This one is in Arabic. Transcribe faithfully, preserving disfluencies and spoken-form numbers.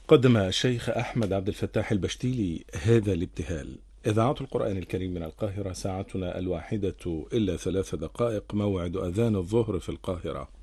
قدم الشيخ أحمد عبد الفتاح البشتيلي هذا الابتهال. إذاعة القرآن الكريم من القاهرة، ساعتنا الواحدة إلا ثلاث دقائق، موعد أذان الظهر في القاهرة.